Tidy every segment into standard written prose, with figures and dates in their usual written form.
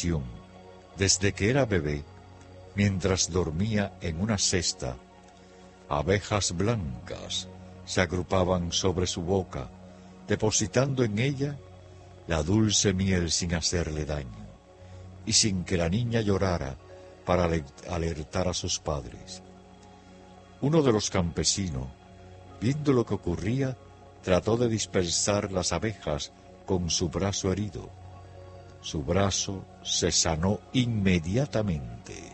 ocasión, desde que era bebé, mientras dormía en una cesta, abejas blancas se agrupaban sobre su boca, depositando en ella la dulce miel sin hacerle daño, y sin que la niña llorara para alertar a sus padres. Uno de los campesinos, viendo lo que ocurría, trató de dispersar las abejas con su brazo herido. Su brazo se sanó inmediatamente.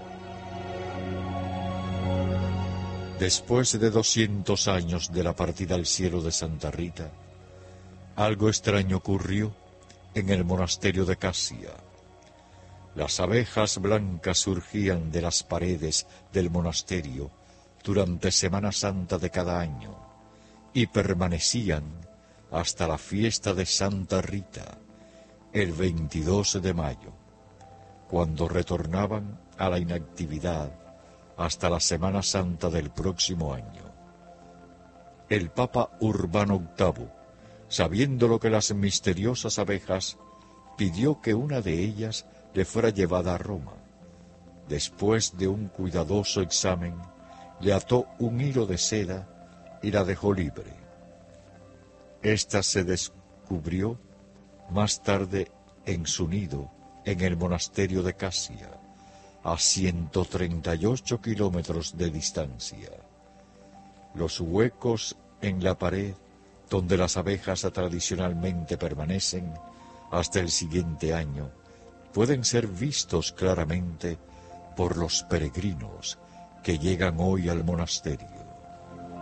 Después de 200 años de la partida al cielo de Santa Rita, algo extraño ocurrió en el monasterio de Casia. Las abejas blancas surgían de las paredes del monasterio durante Semana Santa de cada año y permanecían hasta la fiesta de Santa Rita, el 22 de mayo, cuando retornaban a la inactividad hasta la Semana Santa del próximo año. El Papa Urbano VIII, sabiendo lo que las misteriosas abejas, pidió que una de ellas le fuera llevada a Roma. Después de un cuidadoso examen, le ató un hilo de seda y la dejó libre. Esta se descubrió más tarde en su nido en el monasterio de Casia, a 138 kilómetros de distancia. Los huecos en la pared donde las abejas tradicionalmente permanecen hasta el siguiente año pueden ser vistos claramente por los peregrinos que llegan hoy al monasterio.